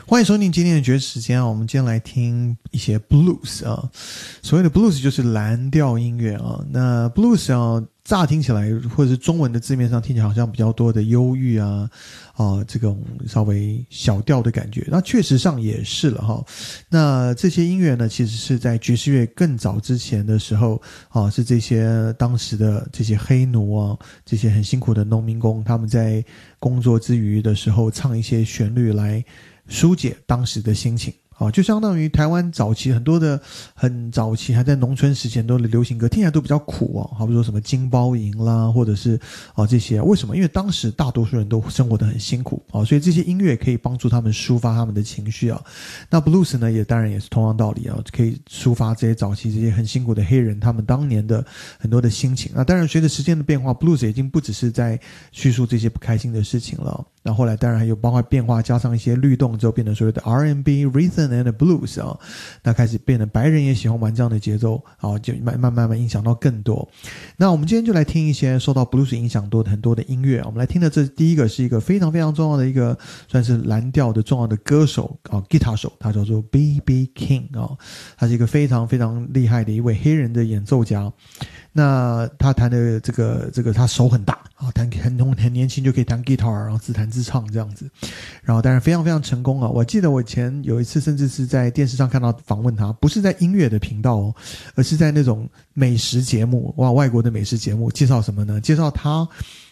欢迎收听今天的爵士时间啊，我们今天来听一些 blues 啊。所谓的 blues 就是蓝调音乐啊。那 blues 啊，乍听起来或者是中文的字面上听起来好像比较多的忧郁啊，这种稍微小调的感觉。那确实上也是了哈。那这些音乐呢，其实是在爵士乐更早之前的时候啊，是这些当时的这些黑奴啊，这些很辛苦的农民工，他们在工作之余的时候唱一些旋律来疏解当时的心情啊，就相当于台湾早期很多的很早期还在农村时期很多的流行歌听起来都比较苦好比说什么金包银啦，或者是这些为什么？因为当时大多数人都生活得很辛苦所以这些音乐可以帮助他们抒发他们的情绪那 blues 呢也当然也是同样道理可以抒发这些早期这些很辛苦的黑人他们当年的很多的心情。那当然随着时间的变化 blues 已经不只是在叙述这些不开心的事情了，那后来当然还有包括变化，加上一些律动之后变成所谓的 R&B Rhythm and Blues 那开始变得白人也喜欢玩这样的节奏就慢慢影响到更多。那我们今天就来听一些受到 Blues 影响很多的音乐我们来听的这第一个是一个非常非常重要的一个算是蓝调的重要的歌手吉他手，他叫做 B.B. King 他是一个非常非常厉害的一位黑人的演奏家。那他弹的这个他手很大弹很年轻就可以弹 guitar， 然后自弹自唱这样子，然后当然非常非常成功我记得我以前有一次甚至是在电视上看到访问他，不是在音乐的频道而是在那种美食节目外国的美食节目，介绍什么呢？介绍他